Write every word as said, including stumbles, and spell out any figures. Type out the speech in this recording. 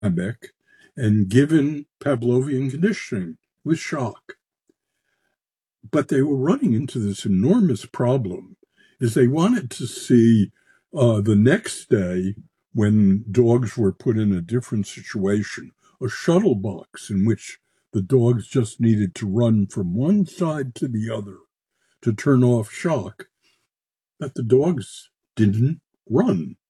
and given Pavlovian conditioning with shock. But they were running into this enormous problem, is they wanted to see uh, the next day when dogs were put in a different situation, a shuttle box in which the dogs just needed to run from one side to the other to turn off shock, but the dogs didn't run.